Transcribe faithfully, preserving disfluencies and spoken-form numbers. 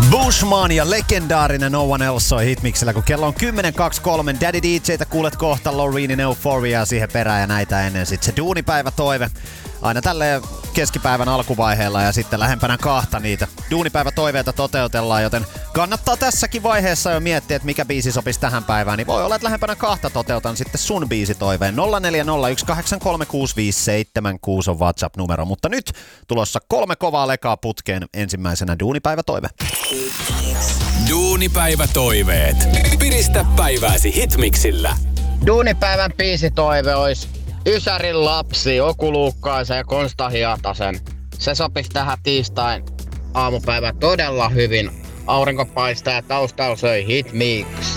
Bushman ja legendaarinen No One Else soi Hitmixillä, kun kello on kymmenen kaksikymmentäkolme. Daddy D J:tä kuulet kohta, Loreenin Euphoria siihen perään ja näitä ennen sit se duunipäivä toive. Aina tälleen keskipäivän alkuvaiheella ja sitten lähempänä kahta niitä duunipäivä toiveita toteutellaan, joten kannattaa tässäkin vaiheessa jo miettiä, että mikä biisi sopisi tähän päivään, niin voi olla, että lähempänä kahta toteutan sitten sun biisitoiveen. nolla neljä nolla yksi kahdeksan kolme kuusi viisi seitsemän kuusi on WhatsApp-numero, mutta nyt tulossa kolme kovaa lekaa putkeen. Ensimmäisenä duunipäivä toive. Duunipäivä toiveet. Piristä päivääsi Hitmixillä. Duunipäivän biisitoive olisi Ysärin lapsi, Oku Luukkaisen ja Konsta Hietasen. Se sopisi tähän tiistain aamupäivään todella hyvin. Aurinko paistaa ja taustalla söi Hitmix.